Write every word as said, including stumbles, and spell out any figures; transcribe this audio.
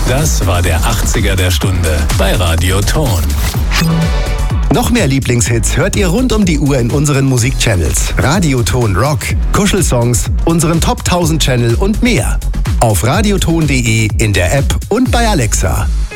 Das war der achtziger der Stunde bei Radio Ton. Noch mehr Lieblingshits hört ihr rund um die Uhr in unseren Musikchannels. Radio Ton Rock, Kuschelsongs, unseren Top tausend Channel und mehr. Auf radioton punkt de, in der App und bei Alexa.